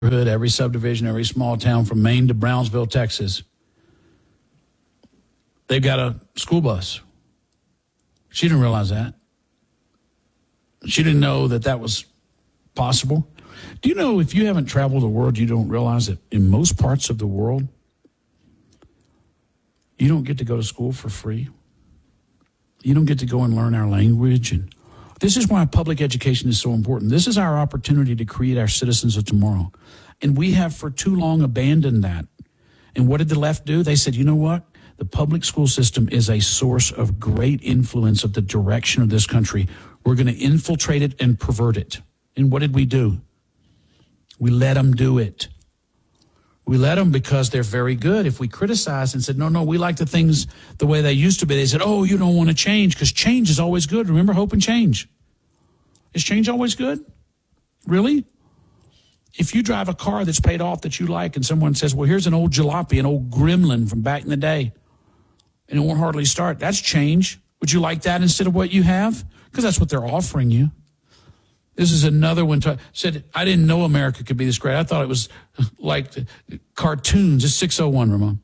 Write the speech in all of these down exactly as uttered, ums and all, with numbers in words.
every subdivision, every small town from Maine to Brownsville, Texas, they've got a school bus. She didn't realize that. She didn't know that that was possible. Do you know if you haven't traveled the world, you don't realize that in most parts of the world, you don't get to go to school for free. You don't get to go and learn our language. And this is why public education is so important. This is our opportunity to create our citizens of tomorrow. And we have for too long abandoned that. And what did the left do? They said, you know what? The public school system is a source of great influence of the direction of this country. We're going to infiltrate it and pervert it. And what did we do? We let them do it. We let them because they're very good. If we criticized and said, no, no, we like the things the way they used to be, they said, oh, you don't want to change because change is always good. Remember hope and change. Is change always good? Really? If you drive a car that's paid off that you like and someone says, well, here's an old jalopy, an old gremlin from back in the day, and it won't hardly start, that's change. Would you like that instead of what you have? Because that's what they're offering you. This is another one. To, said, I didn't know America could be this great. I thought it was like cartoons. It's six oh one, Ramon.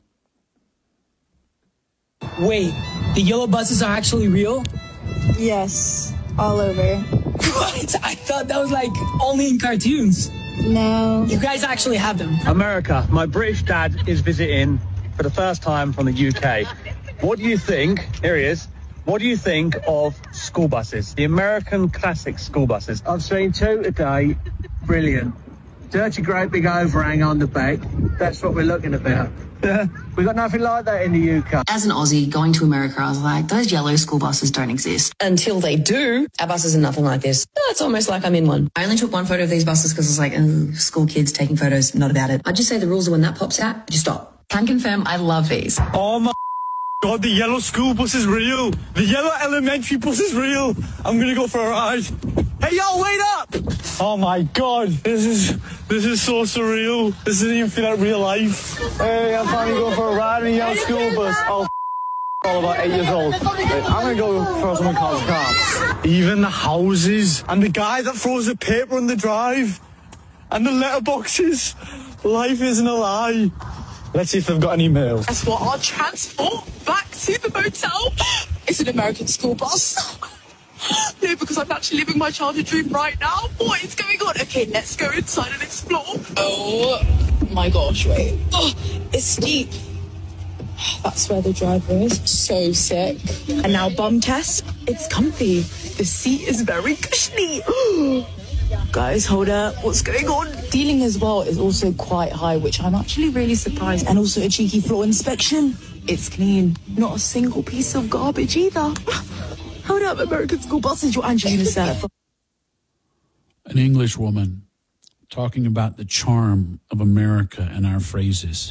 Wait, the yellow buses are actually real? Yes, all over. What? I thought that was like only in cartoons. No. You guys actually have them. America. My British dad is visiting for the first time from the U K. What do you think? Here he is. What do you think of school buses? The American classic school buses. I've seen two today. Brilliant. Dirty, great big overhang on the back. That's what we're looking about. We got nothing like that in the U K. As an Aussie going to America, I was like, those yellow school buses don't exist. Until they do, our buses are nothing like this. It's almost like I'm in one. I only took one photo of these buses because I was like, oh, school kids taking photos, not about it. I just say the rules are when that pops out, you stop. Can confirm I love these. Oh my God, the yellow school bus is real. The yellow elementary bus is real. I'm going to go for a ride. Hey, y'all, wait up! Oh my God, this is this is so surreal. This doesn't even feel like real life. Hey, I'm finally going for a ride in a yellow school bus. Oh, all about eight years old. I'm going to go for someone called cops. Even the houses and the guy that throws the paper on the drive and the letterboxes. Life isn't a lie. Let's see if they've got any mail. That's what our transport back to the motel is an American school bus. No, because I'm actually living my childhood dream right now. What is going on? Okay, let's go inside and explore. Oh my gosh, wait. Oh, it's steep. That's where the driver is. So sick. And now bum test. It's comfy. The seat is very cushiony. Guys, hold up. What's going on? Ceiling as well is also quite high, which I'm actually really surprised. And also a cheeky floor inspection. It's clean. Not a single piece of garbage either. Hold up, American school buses, you're Angelina Surf. An English woman talking about the charm of America and our phrases.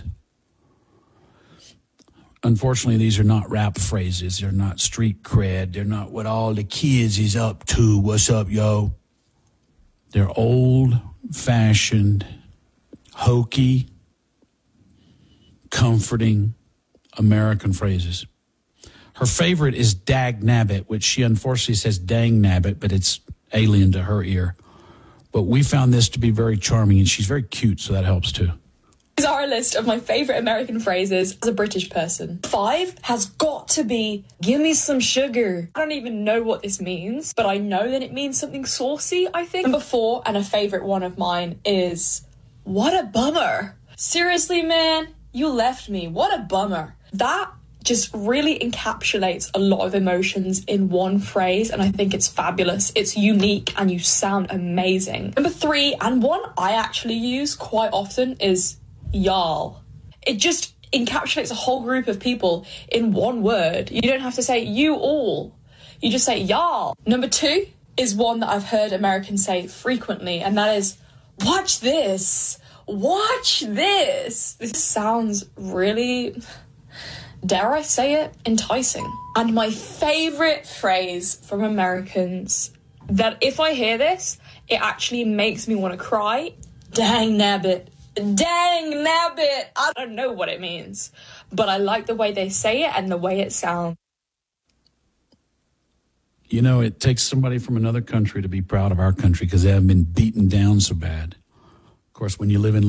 Unfortunately, these are not rap phrases. They're not street cred. They're not what all the kids is up to. What's up, yo? They're old-fashioned, hokey, comforting American phrases. Her favorite is dag nabbit, which she unfortunately says dang nabbit, but it's alien to her ear. But we found this to be very charming, and she's very cute, so that helps too. These are a list of my favourite American phrases as a British person. Five has got to be, give me some sugar. I don't even know what this means, but I know that it means something saucy, I think. Number four, and a favourite one of mine, is, what a bummer. Seriously, man, you left me. What a bummer. That just really encapsulates a lot of emotions in one phrase, and I think it's fabulous. It's unique, and you sound amazing. Number three, and one I actually use quite often, is y'all. It just encapsulates a whole group of people in one word. You don't have to say you all. You just say y'all. Number two is one that I've heard Americans say frequently, and that is, watch this. Watch this. This sounds really, dare I say it, enticing. And my favourite phrase from Americans, that if I hear this, it actually makes me want to cry, dang nabbit. Dang nabbit. I don't know what it means, but I like the way they say it and the way it sounds. You know, it takes somebody from another country to be proud of our country because they haven't been beaten down so bad. course, when you live in